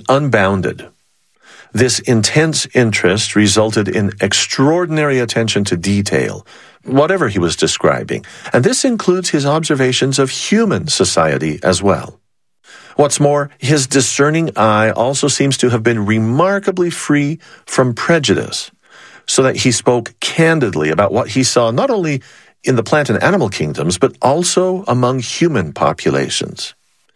unbounded. This intense interest resulted in extraordinary attention to detail, whatever he was describing, and this includes his observations of human society as well. What's more, his discerning eye also seems to have been remarkably free from prejudice, so that he spoke candidly about what he saw not only in the plant and animal kingdoms, but also among human populations.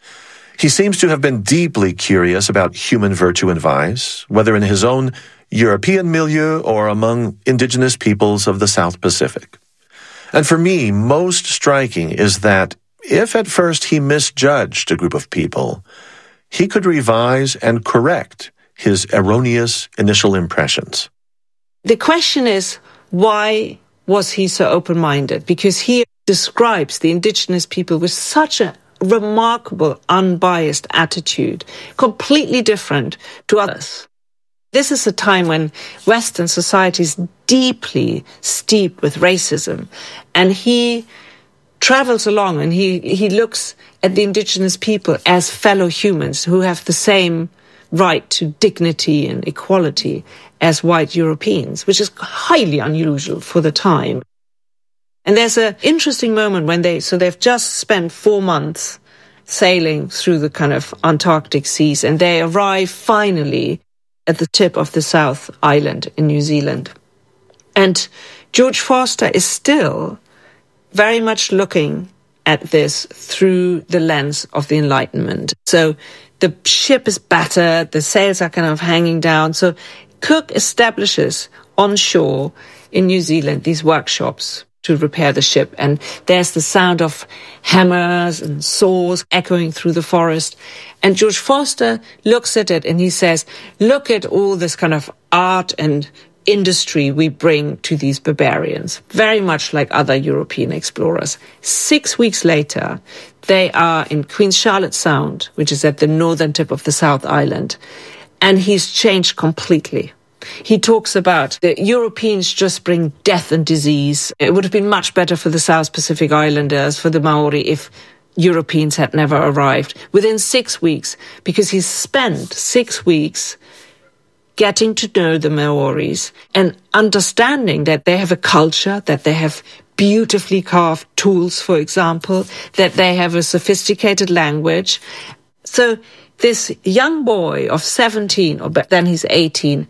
He seems to have been deeply curious about human virtue and vice, whether in his own European milieu or among indigenous peoples of the South Pacific. And for me, most striking is that if at first he misjudged a group of people, he could revise and correct his erroneous initial impressions. The question is, why was he so open-minded? Because he describes the indigenous people with such a remarkable, unbiased attitude, completely different to others. This is a time when Western society is deeply steeped with racism, and he travels along and he looks at the indigenous people as fellow humans who have the same right to dignity and equality as white Europeans, which is highly unusual for the time. And there's an interesting moment when they've just spent 4 months sailing through the kind of Antarctic seas, and they arrive finally at the tip of the South Island in New Zealand. And George Forster is still very much looking at this through the lens of the Enlightenment. So the ship is battered, the sails are kind of hanging down. So Cook establishes on shore in New Zealand these workshops to repair the ship. And there's the sound of hammers and saws echoing through the forest. And George Forster looks at it and he says, look at all this kind of art and industry we bring to these barbarians, very much like other European explorers. 6 weeks later, they are in Queen Charlotte Sound, which is at the northern tip of the South Island, and he's changed completely. He talks about the Europeans just bring death and disease. It would have been much better for the South Pacific Islanders, for the Maori, if Europeans had never arrived. Within 6 weeks, because he's spent 6 weeks getting to know the Maoris and understanding that they have a culture, that they have beautifully carved tools, for example, that they have a sophisticated language. So this young boy of 17, or then he's 18,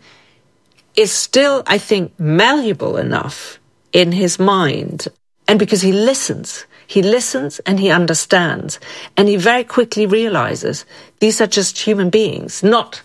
is still, I think, malleable enough in his mind. And because he listens and he understands. And he very quickly realizes these are just human beings, not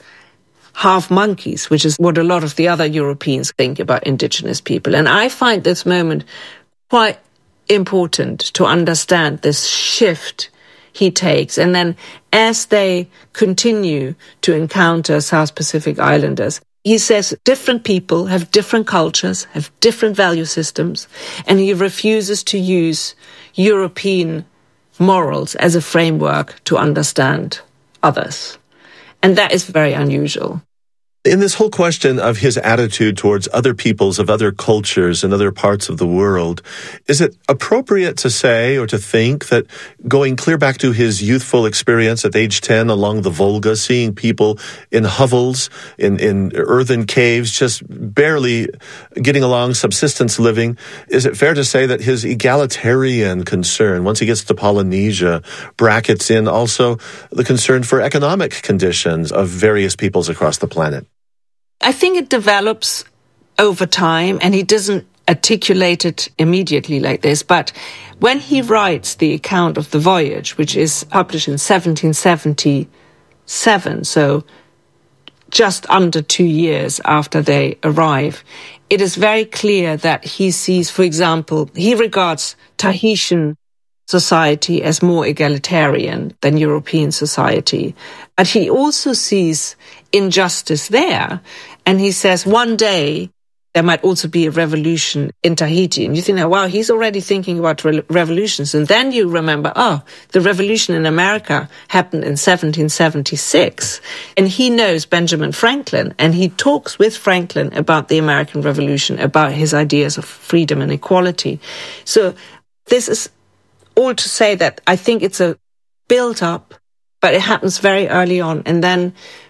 half monkeys, which is what a lot of the other Europeans think about indigenous people. And I find this moment quite important to understand this shift he takes. And then as they continue to encounter South Pacific Islanders, he says different people have different cultures, have different value systems, and he refuses to use European morals as a framework to understand others. And that is very unusual. In this whole question of his attitude towards other peoples of other cultures and other parts of the world, is it appropriate to say or to think that going clear back to his youthful experience at age 10 along the Volga, seeing people in hovels, in earthen caves, just barely getting along, subsistence living, is it fair to say that his egalitarian concern, once he gets to Polynesia, brackets in also the concern for economic conditions of various peoples across the planet? I think it develops over time, and he doesn't articulate it immediately like this. But when he writes the account of the voyage, which is published in 1777, so just under 2 years after they arrive, it is very clear that he sees, for example, he regards Tahitian society as more egalitarian than European society. But he also sees injustice there. And he says one day there might also be a revolution in Tahiti. And you think, wow, he's already thinking about revolutions. And then you remember, the revolution in America happened in 1776. And he knows Benjamin Franklin, and he talks with Franklin about the American Revolution, about his ideas of freedom and equality. So this is all to say that I think it's a build-up, but it happens very early on. And then